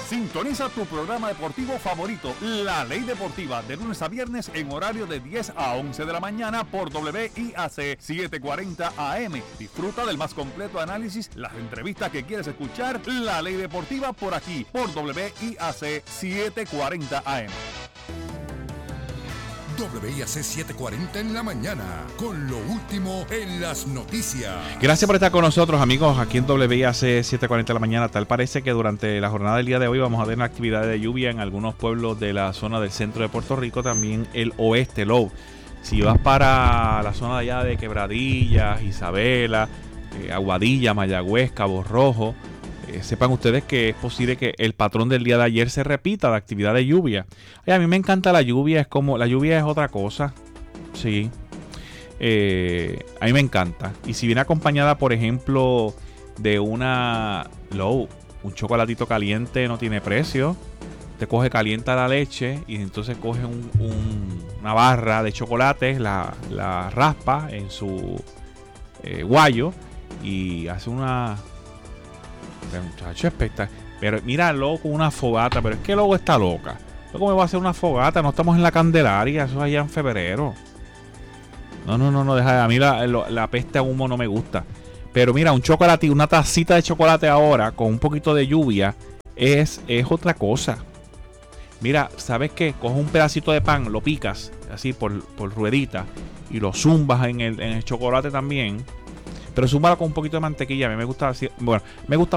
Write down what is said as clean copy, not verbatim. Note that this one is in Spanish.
Sintoniza tu programa deportivo favorito, La Ley Deportiva, de lunes a viernes en horario de 10 a 11 de la mañana por WIAC 740 AM. Disfruta del más completo análisis, las entrevistas que quieres escuchar. La Ley Deportiva por aquí, por WIAC 740 AM. WIAC 740 en la mañana, con lo último en las noticias. Gracias por estar con nosotros, amigos, aquí en WIAC 740 en la mañana. Tal parece que durante la jornada del día de hoy vamos a tener actividades de lluvia en algunos pueblos de la zona del centro de Puerto Rico, también el oeste, Low. Si vas para la zona de allá de Quebradillas, Isabela, Aguadilla, Mayagüez, Cabo Rojo, sepan ustedes que es posible que el patrón del día de ayer se repita, la actividad de lluvia. A mí me encanta la lluvia, es como, la lluvia es otra cosa, sí. A mí me encanta. Y si viene acompañada, por ejemplo, de un chocolatito caliente, no tiene precio. Te coge, calienta la leche y entonces coge una barra de chocolate, la raspa en su guayo y hace una... Muchacho, espectacular. Pero mira, loco, una fogata. Pero es que luego está loca. ¿Cómo me va a hacer una fogata? No estamos en la Candelaria, eso es allá en febrero. No, deja. A mí la peste a humo no me gusta. Pero mira, un chocolate, una tacita de chocolate ahora con un poquito de lluvia es otra cosa. Mira, ¿sabes qué? Coges un pedacito de pan, lo picas así por ruedita y lo zumbas en el chocolate también. Pero zúmbalo con un poquito de mantequilla. A mí me gusta así. Bueno, me gusta